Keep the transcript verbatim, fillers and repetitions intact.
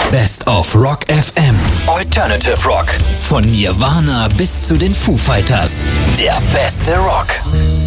Best of Rock F M. Alternative Rock. Von Nirvana bis zu den Foo Fighters. Der beste Rock.